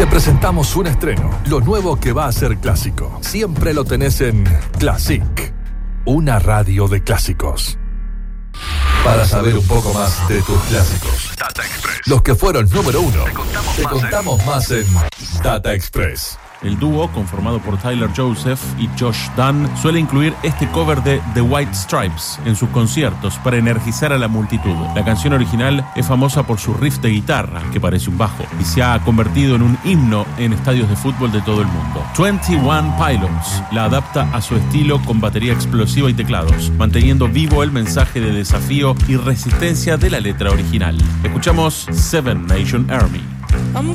Te presentamos un estreno, lo nuevo que va a ser clásico. Siempre lo tenés en Classic, una radio de clásicos. Para saber un poco más de tus clásicos, Data Express, los que fueron número 1, te contamos más en Data Express. El dúo, conformado por Tyler Joseph y Josh Dun, suele incluir este cover de The White Stripes en sus conciertos para energizar a la multitud. La canción original es famosa por su riff de guitarra, que parece un bajo, y se ha convertido en un himno en estadios de fútbol de todo el mundo. 21 Pilots la adapta a su estilo con batería explosiva y teclados, manteniendo vivo el mensaje de desafío y resistencia de la letra original. Escuchamos Seven Nation Army.